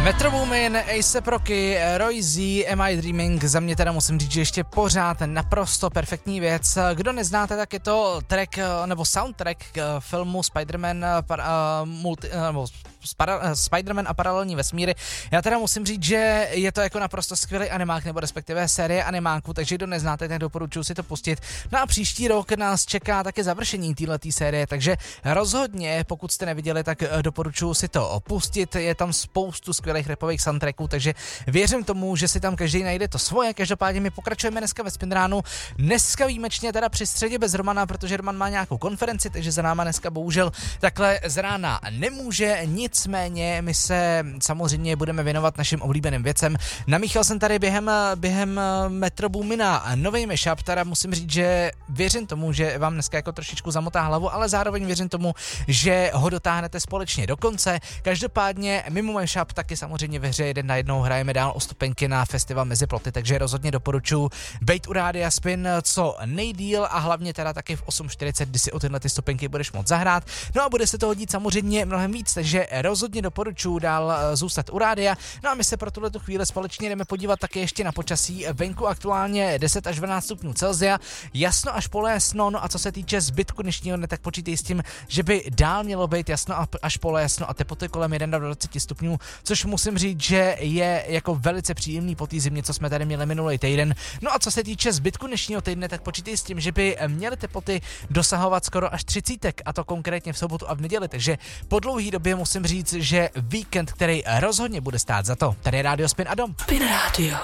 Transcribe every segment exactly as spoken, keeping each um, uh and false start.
Metro Boomin, A$ej Rocky, Roy Z, Am I Dreaming, za mě teda musím říct, že ještě pořád naprosto perfektní věc. Kdo neznáte, tak je to track, nebo soundtrack k filmu Spider-Man, uh, multi, uh, nebo Spider-Man a paralelní vesmíry. Já teda musím říct, že je to jako naprosto skvělý animák, nebo respektive série animáků, takže kdo neznáte, tak doporučuji si to pustit. No a příští rok nás čeká také završení téhletý série, takže rozhodně, pokud jste neviděli, tak doporučuji si to pustit. Je tam spoustu skvělých rapových soundtracků, takže věřím tomu, že si tam každý najde to svoje. Každopádně my pokračujeme dneska ve Spinránu. Dneska výjimečně teda při středě bez Romana, protože Roman má nějakou konferenci, takže za náma dneska bohužel takhle z rána nemůže. Nicméně my se samozřejmě budeme věnovat našim oblíbeným věcem. Namíchal jsem tady během, během Metro Boomina nový mashup, teda musím říct, že věřím tomu, že vám dneska jako trošičku zamotá hlavu, ale zároveň věřím tomu, že ho dotáhnete společně do konce. Každopádně mimo mashup taky samozřejmě ve hře jeden na jednou hrajeme dál o stupenky na festival Mezi ploty, takže rozhodně doporučuji bejt u Rádia Spin co nejdýl a hlavně teda taky v osm čtyřicet, kdy si o tyhle ty stupenky budeš moct zahrát. No a bude se to hodit samozřejmě mnohem víc, takže rozhodně doporučuji dál zůstat u rádia. No a my se pro tuhle tu chvíli společně jdeme podívat také ještě na počasí. Venku aktuálně deset až dvanáct stupňů Celsia, jasno až polojasno. No a co se týče zbytku dnešního dne, tak počítej s tím, že by dál mělo být jasno až polojasno a teploty kolem jedenáct do dvacet stupňů, což musím říct, že je jako velice příjemný po té zimě, co jsme tady měli minulý týden. No a co se týče zbytku dnešního týdne, tak počítej s tím, že by měly teploty dosahovat skoro až třicet, a to konkrétně v sobotu a v neděli. Takže po dlouhé době musím říct, že víkend, který rozhodně bude stát za to. Tady je Rádio Spin a Dom. Spin Radio.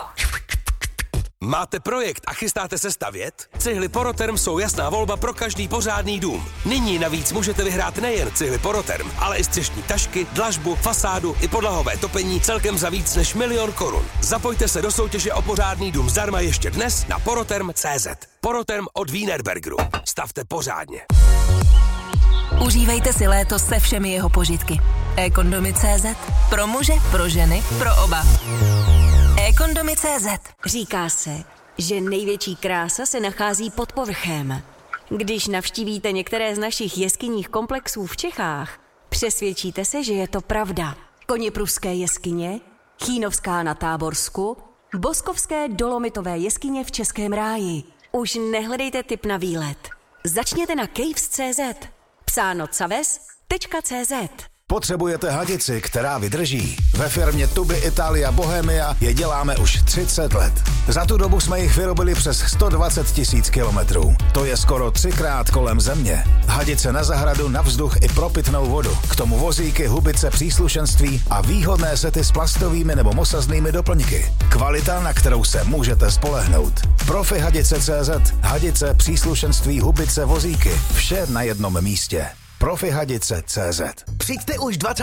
Máte projekt a chystáte se stavět? Cihly Poroterm jsou jasná volba pro každý pořádný dům. Nyní navíc můžete vyhrát nejen cihly Poroterm, ale i střešní tašky, dlažbu, fasádu i podlahové topení celkem za víc než milion korun. Zapojte se do soutěže o pořádný dům zdarma ještě dnes na poroterm tečka cé zet. Poroterm od Wienerbergeru. Stavte pořádně. Užívejte si léto se všemi jeho požitky. e-kondomy tečka cé zet. Pro muže, pro ženy, pro oba. e-kondomy tečka cé zet. Říká se, že největší krása se nachází pod povrchem. Když navštívíte některé z našich jeskyních komplexů v Čechách, přesvědčíte se, že je to pravda. Koněpruské jeskyně, Chýnovská na Táborsku, Boskovské dolomitové jeskyně v Českém ráji. Už nehledejte tip na výlet. Začněte na caves tečka cé zet. Psáno caves tečka cé zet. Potřebujete hadici, která vydrží? Ve firmě Tuby Italia Bohemia je děláme už třicet let. Za tu dobu jsme jich vyrobili přes sto dvacet tisíc kilometrů. To je skoro třikrát kolem země. Hadice na zahradu, na vzduch i pro pitnou vodu. K tomu vozíky, hubice, příslušenství a výhodné sety s plastovými nebo mosaznými doplňky. Kvalita, na kterou se můžete spolehnout. Profi hadice tečka cé zet. Hadice, příslušenství, hubice, vozíky. Vše na jednom místě. profi hadice tečka cé zet. Přijďte už dvacátého